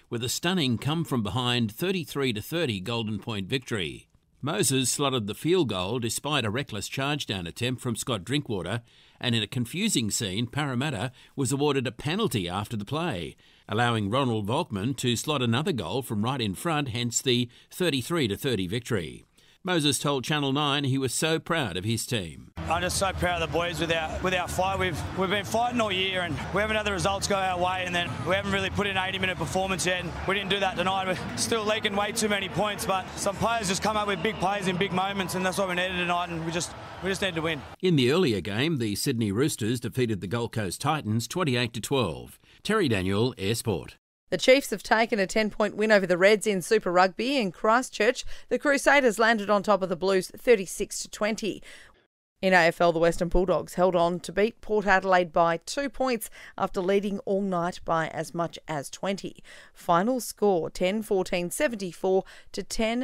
with a stunning come-from-behind 33-30 Golden Point victory. Moses slotted the field goal despite a reckless charge-down attempt from Scott Drinkwater, and in a confusing scene, Parramatta was awarded a penalty after the play, allowing Ronald Volkman to slot another goal from right in front, hence the 33-30 victory. Moses told Channel 9 he was so proud of his team. I'm just so proud of the boys with our fight. We've been fighting all year and we haven't had the results go our way, and then we haven't really put in an 80-minute performance yet, and we didn't do that tonight. We're still leaking way too many points, but some players just come up with big plays in big moments, and that's what we needed tonight, and we just need to win. In the earlier game, the Sydney Roosters defeated the Gold Coast Titans 28-12. Terry Daniel, Air Sport. The Chiefs have taken a 10-point win over the Reds in Super Rugby. In Christchurch, the Crusaders landed on top of the Blues 36-20. In AFL, the Western Bulldogs held on to beat Port Adelaide by 2 points after leading all night by as much as 20. Final score 10-14-74 to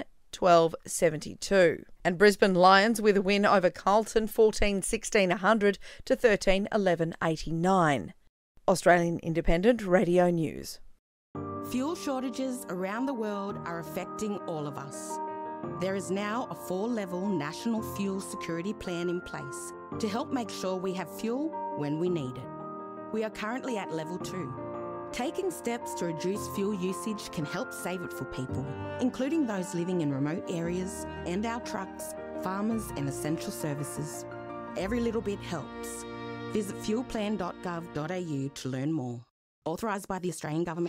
10-12-72. And Brisbane Lions with a win over Carlton 14-16-100 to 13-11-89. Australian Independent Radio News. Fuel shortages around the world are affecting all of us. There is now a 4-level national fuel security plan in place to help make sure we have fuel when we need it. We are currently at level 2. Taking steps to reduce fuel usage can help save it for people, including those living in remote areas and our trucks, farmers and essential services. Every little bit helps. Visit fuelplan.gov.au to learn more. Authorised by the Australian Government.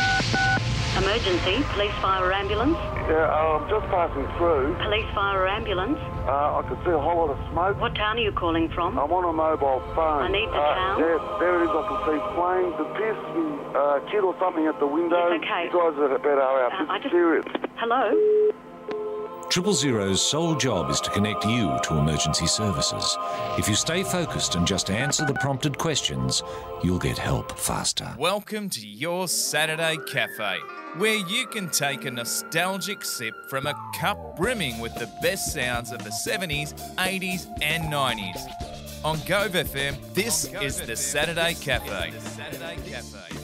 Emergency, police, fire or ambulance? Yeah, I'm just passing through. Police, fire or ambulance? I could see a whole lot of smoke. What town are you calling from? I'm on a mobile phone. I need the town. There it is, I can see flames. It appears to be a kid or something at the window. Yes, okay. You guys are better out. This is serious. Hello? 000's sole job is to connect you to emergency services. If you stay focused and just answer the prompted questions, you'll get help faster. Welcome to your Saturday Cafe, where you can take a nostalgic sip from a cup brimming with the best sounds of the 70s, 80s and 90s. On Gove FM, this is the Saturday Cafe.